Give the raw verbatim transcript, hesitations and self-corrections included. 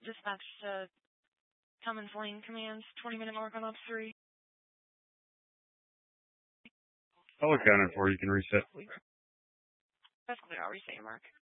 Dispatch to Cummins Lane commands, twenty minute mark on ops three. I'll look down it for you. You can reset. That's clear. I'll reset your mark.